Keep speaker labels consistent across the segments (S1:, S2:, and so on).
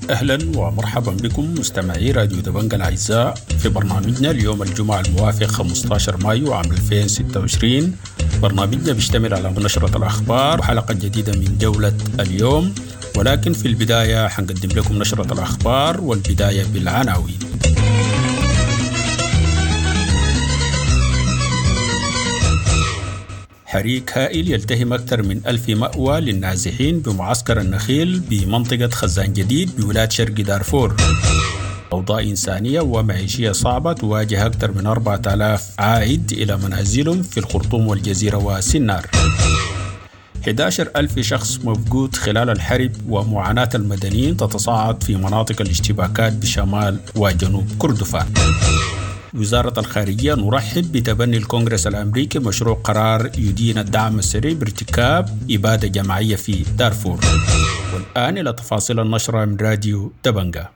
S1: أهلا ومرحبا بكم مستمعي راديو دبنجة الأعزاء في برنامجنا اليوم الجمعة الموافق 15 مايو عام 2026. برنامجنا بيشتمل على نشرة الأخبار وحلقة جديدة من جولة اليوم، ولكن في البداية حنقدم لكم نشرة الأخبار والبداية بالعناوين. حريق هائل يلتهم أكثر من 1000 مأوى للنازحين بمعسكر النخيل بمنطقة خزان جديد بولاية شرق دارفور. أوضاع إنسانية ومعيشية صعبة تواجه أكثر من 4000 عائد إلى منازلهم في الخرطوم والجزيرة وسنار. 11,000 شخص مفقود خلال الحرب، ومعاناة المدنيين تتصاعد في مناطق الاشتباكات بشمال وجنوب كردفان. وزارة الخارجية نرحب بتبني الكونغرس الأمريكي مشروع قرار يدين الدعم السريع بارتكاب إبادة جماعية في دارفور. والآن إلى تفاصيل النشرة من راديو دبنجة.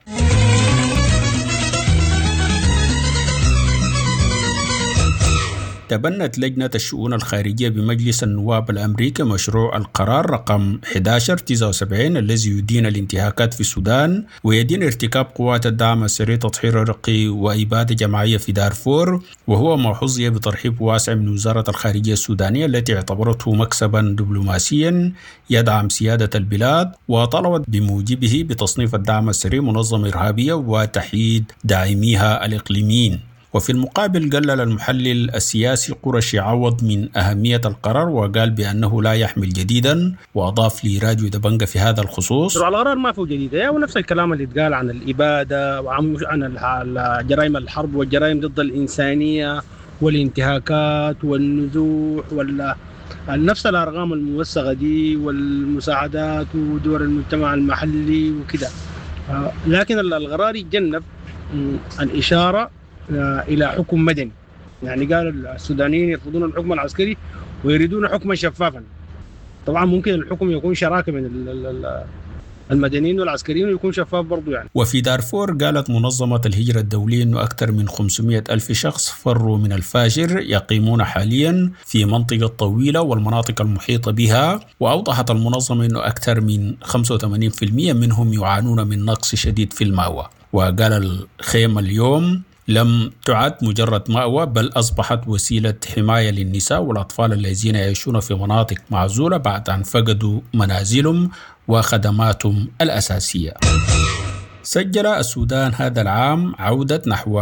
S1: تبنت لجنة الشؤون الخارجية بمجلس النواب الأمريكي مشروع القرار رقم 1179 الذي يدين الانتهاكات في السودان ويدين ارتكاب قوات الدعم السريع تطهير رقي وإبادة جماعية في دارفور، وهو ما حظي بترحيب واسع من وزارة الخارجية السودانية التي اعتبرته مكسبا دبلوماسيا يدعم سيادة البلاد، وطلبت بموجبه بتصنيف الدعم السريع منظمة إرهابية وتحييد داعميها الإقليميين. وفي المقابل قلل المحلل السياسي قرشي عوض من أهمية القرار وقال بأنه لا يحمل جديدا، وأضاف لراديو دبنجة في هذا الخصوص:
S2: القرار ما فيه جديد، ونفس الكلام اللي اتقال عن الإبادة وعن جرائم الحرب والجرائم ضد الإنسانية والانتهاكات والنزوح نفس الأرقام الموثقة دي والمساعدات ودور المجتمع المحلي وكده. لكن القرار يتجنب الإشارة إلى حكم مدني، يعني قال السودانيين يرفضون الحكم العسكري ويريدون حكما شفافا. طبعا ممكن الحكم يكون شراكة من المدنيين والعسكريين ويكون شفاف برضو يعني.
S1: وفي دارفور قالت منظمة الهجرة الدولية أنه أكثر من 500,000 شخص فروا من الفاجر يقيمون حاليا في منطقة طويلة والمناطق المحيطة بها، وأوضحت المنظمة أنه أكثر من 85% منهم يعانون من نقص شديد في المأوى. وقال الخيمة اليوم لم تعد مجرد مأوى، بل أصبحت وسيلة حماية للنساء والأطفال الذين يعيشون في مناطق معزولة بعد أن فقدوا منازلهم وخدماتهم الأساسية. سجل السودان هذا العام عودة نحو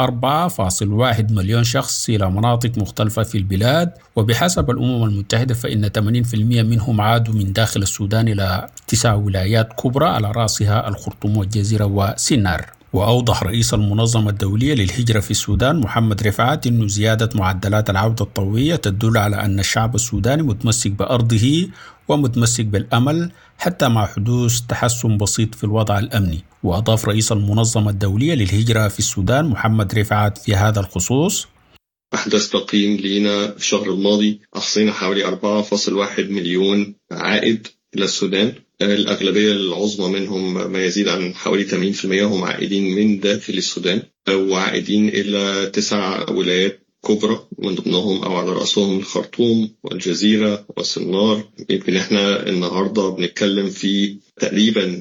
S1: 4.1 مليون شخص إلى مناطق مختلفة في البلاد، وبحسب الأمم المتحدة فإن 80% منهم عادوا من داخل السودان إلى 9 ولايات كبرى على رأسها الخرطوم والجزيرة وسنار. وأوضح رئيس المنظمة الدولية للهجرة في السودان محمد رفعت أن زيادة معدلات العودة الطوعية تدل على أن الشعب السوداني متمسك بأرضه ومتمسك بالأمل حتى مع حدوث تحسن بسيط في الوضع الأمني. وأضاف رئيس المنظمة الدولية للهجرة في السودان محمد رفعت في هذا الخصوص:
S3: أحدث تقييم لينا في الشهر الماضي أحصينا حوالي 4.1 مليون عائد إلى السودان. الأغلبية العظمى منهم ما يزيد عن حوالي 80% هم عائدين من داخل السودان، وعائدين إلى 9 ولايات كبرى من ضمنهم أو على رأسهم الخرطوم والجزيرة وسنار. يمكن إحنا النهاردة بنتكلم في تقريبا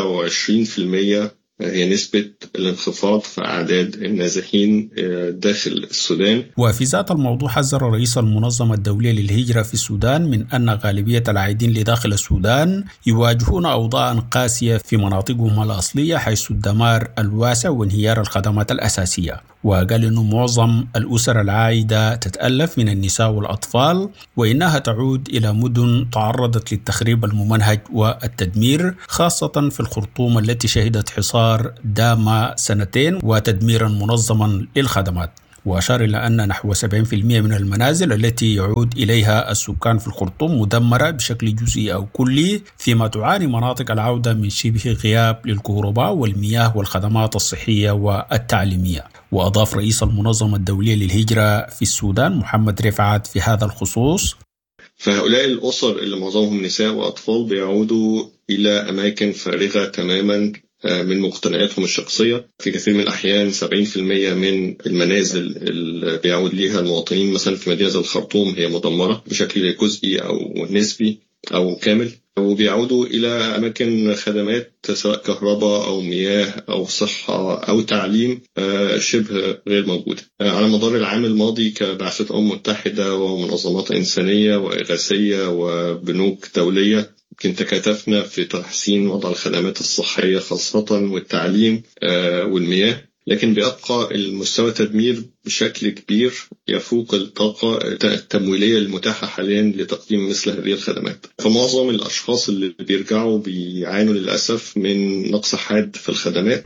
S3: 23% هي نسبة الانخفاض في أعداد النازحين داخل السودان.
S1: وفي ذات الموضوع حذر رئيس المنظمة الدولية للهجرة في السودان من أن غالبية العائدين لداخل السودان يواجهون أوضاعا قاسية في مناطقهم الأصلية، حيث الدمار الواسع وانهيار الخدمات الأساسية. وقال أنه معظم الأسر العائدة تتألف من النساء والأطفال، وإنها تعود إلى مدن تعرضت للتخريب الممنهج والتدمير، خاصة في الخرطوم التي شهدت حصار دام 2 وتدميرا منظما للخدمات. وأشار إلى أن نحو 70% من المنازل التي يعود إليها السكان في الخرطوم مدمرة بشكل جزئي أو كلي، فيما تعاني مناطق العودة من شبه غياب للكهرباء والمياه والخدمات الصحية والتعليمية. وأضاف رئيس المنظمة الدولية للهجرة في السودان محمد رفعت في هذا الخصوص:
S3: فهؤلاء الأسر اللي معظمهم نساء وأطفال بيعودوا إلى أماكن فارغة تماما من مقتنياتهم الشخصية. في كثير من الأحيان 70% من المنازل اللي بيعود ليها المواطنين مثلا في مدينة الخرطوم هي مدمرة بشكل جزئي أو نسبي. أو كامل، وبيعودوا إلى أماكن خدمات سواء كهرباء أو مياه أو صحة أو تعليم شبه غير موجودة. على مدار العام الماضي كبعثة متحدة ومنظمات إنسانية وإغاثية وبنوك دولية يمكن تكاتفنا في تحسين وضع الخدمات الصحية خاصة والتعليم والمياه، لكن بيبقى المستوى التدمير بشكل كبير يفوق الطاقة التمويلية المتاحة حاليا لتقديم مثل هذه الخدمات. فمعظم الأشخاص اللي بيرجعوا بيعانوا للأسف من نقص حاد في الخدمات.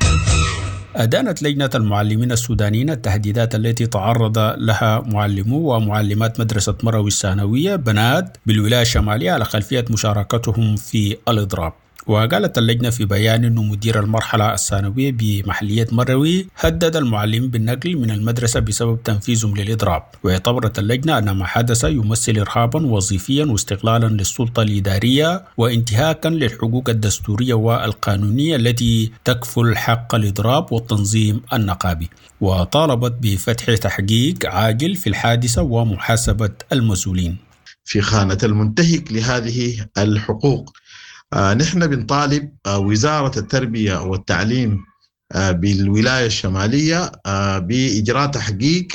S1: أدانت لجنة المعلمين السودانيين التهديدات التي تعرض لها معلمو ومعلمات مدرسة مروي الثانوية بنات بالولاية الشمالية على خلفية مشاركتهم في الإضراب. وقالت اللجنة في بيان أن مدير المرحلة الثانوية بمحلية مروي هدد المعلمين بالنقل من المدرسة بسبب تنفيذهم للإضراب. واعتبرت اللجنة أن ما حدث يمثل إرهابا وظيفيا واستغلالا للسلطة الإدارية وانتهاكا للحقوق الدستورية والقانونية التي تكفل حق الإضراب والتنظيم النقابي، وطالبت بفتح تحقيق عاجل في الحادثة ومحاسبة المسؤولين.
S4: في خانة المنتهك لهذه الحقوق نحن بنطالب وزارة التربية والتعليم بالولاية الشمالية بإجراء تحقيق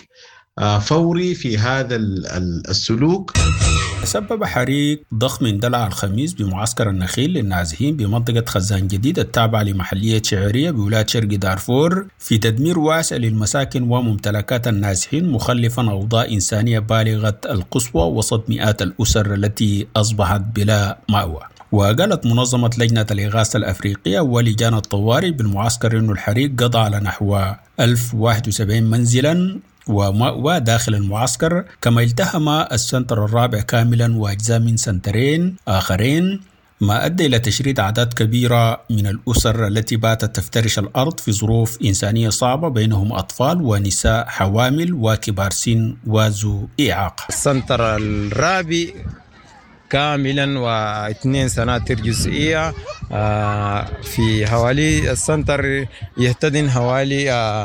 S4: فوري في هذا السلوك.
S1: سبب حريق ضخم اندلع الخميس بمعسكر النخيل للنازحين بمنطقة خزان جديد التابعة لمحلية شعرية بولاية شرق دارفور في تدمير واسع للمساكن وممتلكات النازحين، مخلفا أوضاع إنسانية بالغة القسوة وسط مئات الأسر التي أصبحت بلا مأوى. وقالت منظمة لجنة الإغاثة الأفريقية ولجان الطوارئ بالمعسكر أن الحريق قضى على نحو 1071 منزلا ومأوى داخل المعسكر، كما التهم السنتر الرابع كاملا وأجزاء من سنترين آخرين، ما أدى إلى تشريد أعداد كبيرة من الأسر التي باتت تفترش الأرض في ظروف إنسانية صعبة، بينهم أطفال ونساء حوامل وكبار سن وذو إعاقة.
S5: السنتر الرابع كاملا و2 سناتر جزئية في حوالي السنتر يهتدن حوالي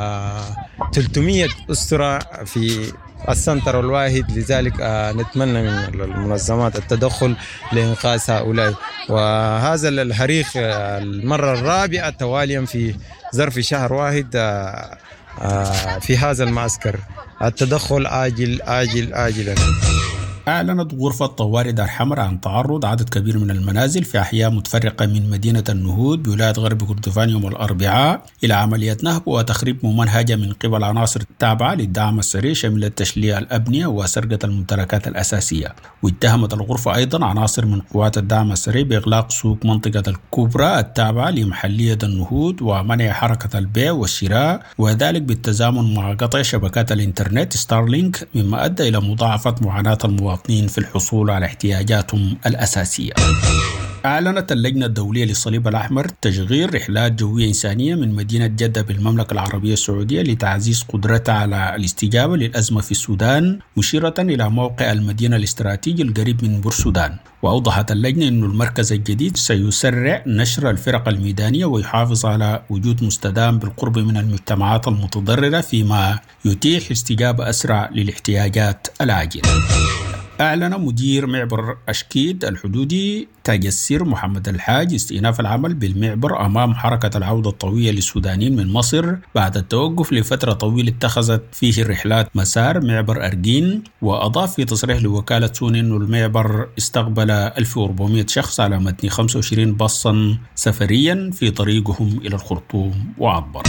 S5: 300 أسرة في السنتر الواحد. لذلك نتمنى من المنظمات التدخل لإنقاذ هؤلاء. وهذا الحريق المرة الرابعة تواليا في ظرف شهر واحد في هذا المعسكر. التدخل آجلا.
S1: أعلنت غرفة طوارئ دار حمر عن تعرض عدد كبير من المنازل في أحياء متفرقة من مدينة النهود بولاية غرب كردفان يوم الأربعاء إلى عملية نهب وتخريب ممنهجة من قبل عناصر التابعة للدعم السريع شملت تشليع الأبنية وسرقة الممتلكات الأساسية. واتهمت الغرفة أيضا عناصر من قوات الدعم السريع بإغلاق سوق منطقة الكبرى التابعة لمحلية النهود ومنع حركة البيع والشراء، وذلك بالتزامن مع قطع شبكات الإنترنت ستارلينك، مما أدى إلى مضاعفة معاناة المواطنين في الحصول على احتياجاتهم الأساسية. أعلنت اللجنة الدولية للصليب الأحمر تشغيل رحلات جوية إنسانية من مدينة جدة بالمملكة العربية السعودية لتعزيز قدرتها على الاستجابة للأزمة في السودان، مشيرة إلى موقع المدينة الاستراتيجي القريب من بورسودان. وأوضحت اللجنة أن المركز الجديد سيسرع نشر الفرق الميدانية ويحافظ على وجود مستدام بالقرب من المجتمعات المتضررة، فيما يتيح استجابة أسرع للاحتياجات العاجلة. أعلن مدير معبر أشكيد الحدودي تاج السر محمد الحاج استئناف العمل بالمعبر أمام حركة العودة الطويلة للسودانيين من مصر بعد التوقف لفترة طويلة اتخذت فيه الرحلات مسار معبر أرجين. وأضاف في تصريح لوكالة سوني أن المعبر استقبل 1400 شخص على متن 25 باصا سفريا في طريقهم إلى الخرطوم وعطبر.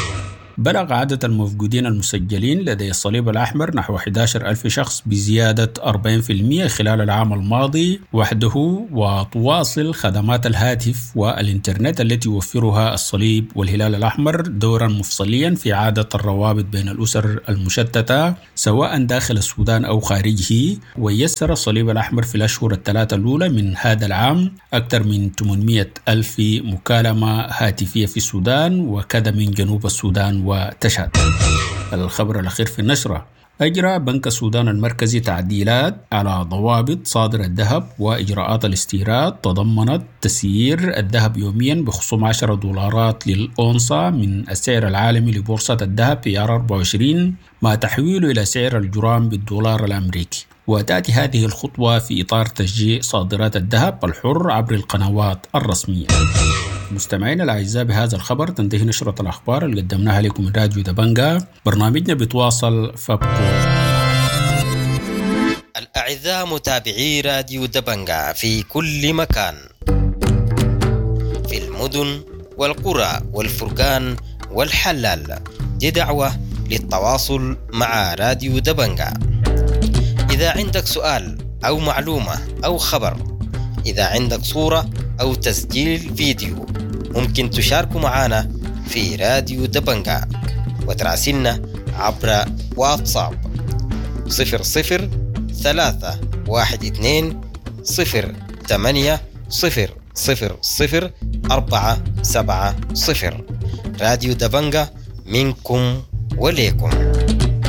S1: بلغ عدد المفقودين المسجلين لدى الصليب الأحمر نحو 11,000 شخص بزيادة 40% خلال العام الماضي وحده. وتواصل خدمات الهاتف والإنترنت التي يوفرها الصليب والهلال الأحمر دورا مفصليا في إعادة الروابط بين الأسر المشتتة سواء داخل السودان أو خارجه. ويسر الصليب الأحمر في الأشهر الثلاثة الأولى من هذا العام أكثر من 800,000 مكالمة هاتفية في السودان وكذا من جنوب السودان وتشاد. الخبر الأخير في النشرة: أجرى بنك السودان المركزي تعديلات على ضوابط صادر الذهب وإجراءات الاستيراد تضمنت تسيير الذهب يوميا بخصوم $10 للأونصة من السعر العالمي لبورصة الذهب في 24 مع تحويله إلى سعر الجرام بالدولار الأمريكي. وتأتي هذه الخطوة في إطار تشجيع صادرات الذهب الحر عبر القنوات الرسمية. مستمعينا الأعزاء، بهذا الخبر تنتهي نشرة الأخبار اللي قدمناها لكم من راديو دبنجا. برنامجنا بيتواصل، فابقوا.
S6: الأعزاء متابعي راديو دبنجا في كل مكان، في المدن والقرى والفرقان والحلال، دي دعوة للتواصل مع راديو دبنجا. إذا عندك سؤال أو معلومة أو خبر، إذا عندك صورة أو تسجيل فيديو، ممكن تشاركوا معنا في راديو دبنجا وتراسلنا عبر واتساب 00321280000470. راديو دبنجا منكم وليكم.